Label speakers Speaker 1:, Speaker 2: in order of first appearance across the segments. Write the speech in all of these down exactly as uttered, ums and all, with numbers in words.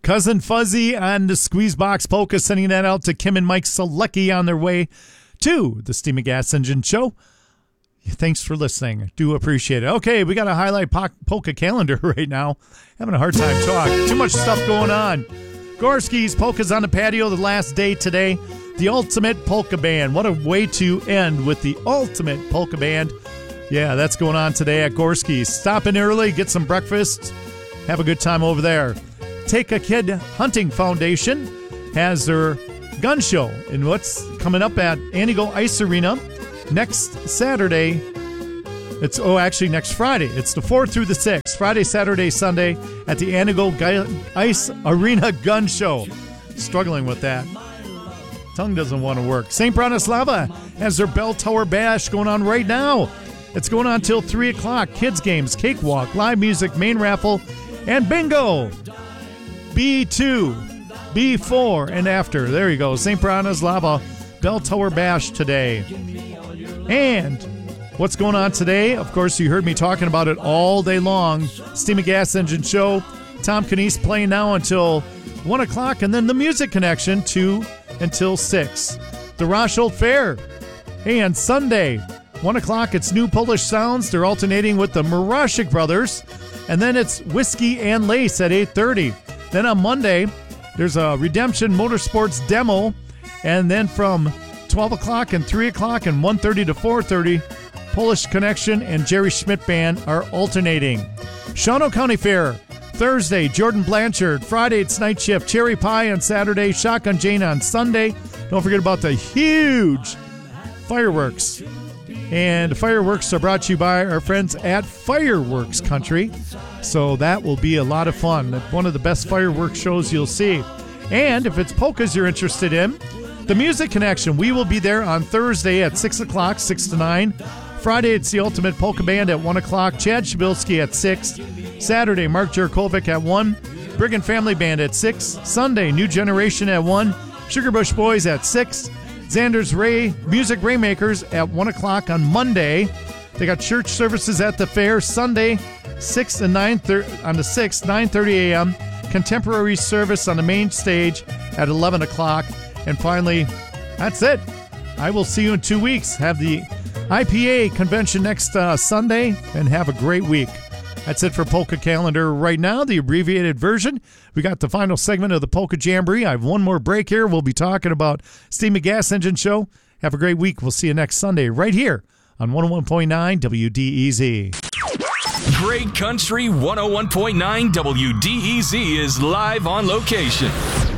Speaker 1: Cousin Fuzzy on the Squeezebox Polka, sending that out to Kim and Mike Selecki on their way to the Steam and Gas Engine Show. Thanks for listening. Do appreciate it. Okay, we got a highlight po- polka calendar right now. Having a hard time talking. Too much stuff going on. Gorski's Polka's on the patio the last day today. The Ultimate Polka Band. What a way to end with the Ultimate Polka Band. Yeah, that's going on today at Gorski's. Stop in early, get some breakfast, have a good time over there. Take a Kid Hunting Foundation has their gun show. And what's coming up at Antigo Ice Arena next Saturday. It's, oh, actually next Friday. It's the fourth through the sixth. Friday, Saturday, Sunday at the Antigo Ice Arena Gun Show. Struggling with that. Tongue doesn't want to work. Saint Bronislava has their Bell Tower Bash going on right now. It's going on till three o'clock. Kids games, cakewalk, live music, main raffle, and bingo. B two, B four, and after. There you go. Saint Bronislava Bell Tower Bash today. And what's going on today? Of course, you heard me talking about it all day long. Steam and Gas Engine Show. Tom Canese playing now until one o'clock, and then the Music Connection two until six. The Rosholt Fair. And Sunday, one o'clock, it's New Polish Sounds. They're alternating with the Murashik Brothers. And then it's Whiskey and Lace at eight thirty. Then on Monday, there's a Redemption Motorsports demo. And then from twelve o'clock and three o'clock and one thirty to four thirty, Polish Connection and Jerry Schmidt Band are alternating. Shawano County Fair, Thursday, Jordan Blanchard. Friday, it's Night Shift. Cherry Pie on Saturday. Shotgun Jane on Sunday. Don't forget about the huge fireworks. And fireworks are brought to you by our friends at Fireworks Country. So that will be a lot of fun. One of the best fireworks shows you'll see. And if it's polkas you're interested in, the Music Connection, we will be there on Thursday at six o'clock, six to nine. Friday, it's the Ultimate Polka Band at one o'clock. Chad Shabilsky at six. Saturday, Mark Jerkovic at one. Brigand Family Band at six. Sunday, New Generation at one. Sugarbush Boys at six. Xander's Ray Music Raymakers at one o'clock on Monday. They got church services at the fair Sunday, six and nine thirty on the sixth, nine thirty a.m. Contemporary service on the main stage at eleven o'clock. And finally, that's it. I will see you in two weeks. Have the I P A convention next uh, Sunday, and have a great week. That's it for Polka Calendar right now, the abbreviated version. We got the final segment of the Polka Jamboree. I have one more break here. We'll be talking about Steam and Gas Engine Show. Have a great week. We'll see you next Sunday right here on one oh one point nine W D E Z.
Speaker 2: Great Country one oh one point nine W D E Z is live on location.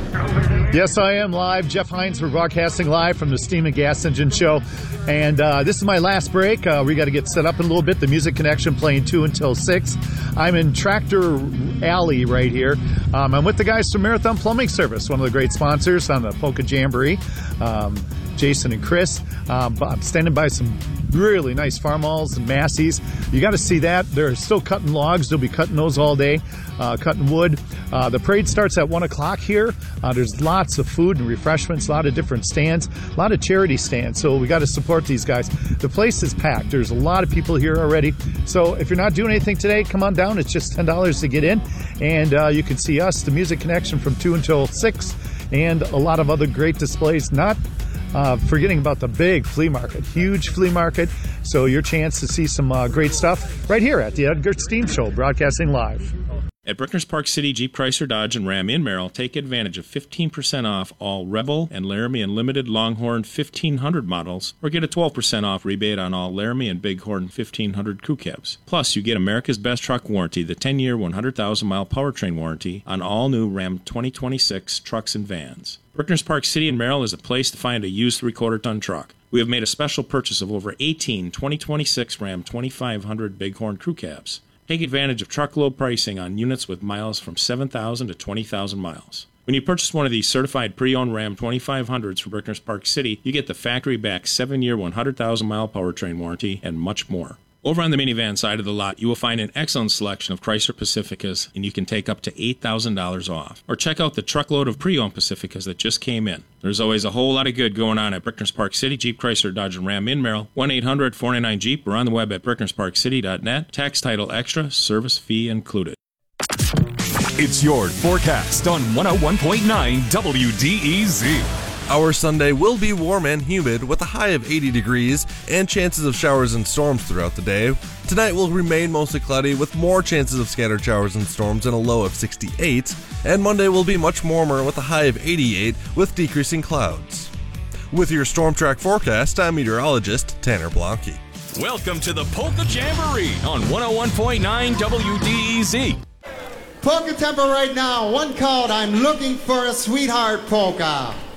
Speaker 1: Yes, I am live. Jeff Hines, we're broadcasting live from the Steam and Gas Engine Show. And uh, this is my last break. Uh, we got to get set up in a little bit. The Music Connection playing two until six. I'm in Tractor Alley right here. Um, I'm with the guys from Marathon Plumbing Service, one of the great sponsors on the Polka Jamboree. Um, Jason and Chris. Um, I'm standing by some really nice farm-alls and Massey's. You got to see that. They're still cutting logs. They'll be cutting those all day, uh, cutting wood. Uh, the parade starts at one o'clock here. Uh, there's lots of food and refreshments, a lot of different stands, a lot of charity stands. So we got to support these guys. The place is packed. There's a lot of people here already. So if you're not doing anything today, come on down. It's just ten dollars to get in. And uh, you can see us, the Music Connection, from two until six, and a lot of other great displays. Not Uh, forgetting about the big flea market, huge flea market. So your chance to see some uh, great stuff right here at the Edgar Steam Show, broadcasting live.
Speaker 3: At Brickner's Park City Jeep, Chrysler, Dodge, and Ram in Merrill, take advantage of fifteen percent off all Rebel and Laramie Unlimited Longhorn fifteen hundred models, or get a twelve percent off rebate on all Laramie and Bighorn fifteen hundred crew cabs. Plus, you get America's Best Truck Warranty, the ten-year, one hundred thousand mile powertrain warranty on all new Ram twenty twenty-six trucks and vans. Brickner's Park City in Merrill is a place to find a used three-quarter ton truck. We have made a special purchase of over eighteen twenty twenty-six Ram twenty-five hundred Bighorn crew cabs. Take advantage of truckload pricing on units with miles from seven thousand to twenty thousand miles. When you purchase one of these certified pre-owned Ram twenty-five hundreds from Brickner's Park City, you get the factory-backed seven-year, one hundred thousand mile powertrain warranty and much more. Over on the minivan side of the lot, you will find an excellent selection of Chrysler Pacificas, and you can take up to eight thousand dollars off. Or check out the truckload of pre-owned Pacificas that just came in. There's always a whole lot of good going on at Brickner's Park City, Jeep, Chrysler, Dodge, and Ram in Merrill. one eight hundred four nine nine Jeep or on the web at brickners park city dot net. Tax title extra, service fee included.
Speaker 2: It's your forecast on one oh one point nine W D E Z.
Speaker 4: Our Sunday will be warm and humid with a high of eighty degrees and chances of showers and storms throughout the day. Tonight will remain mostly cloudy with more chances of scattered showers and storms and a low of sixty-eight. And Monday will be much warmer with a high of eighty-eight with decreasing clouds. With your Storm Track forecast, I'm meteorologist Tanner Blanke.
Speaker 2: Welcome to the Polka Jamboree on one oh one point nine W D E Z.
Speaker 5: Polka tempo right now, one called I'm Looking for a Sweetheart Polka.